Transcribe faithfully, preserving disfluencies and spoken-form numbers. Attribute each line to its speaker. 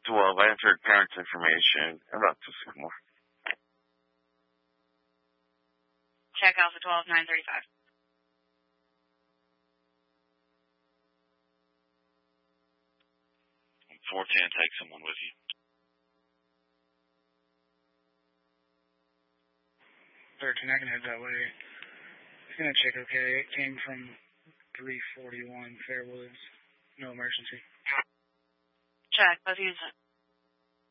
Speaker 1: twelve. I entered parents' information. About two seconds more.
Speaker 2: Check Alpha twelve, nine thirty-five.
Speaker 3: four ten, take someone with you.
Speaker 4: thirteen, I can head that way. He's going to check okay. It came from three forty-one Fairwoods. No emergency.
Speaker 2: Check, let's use it.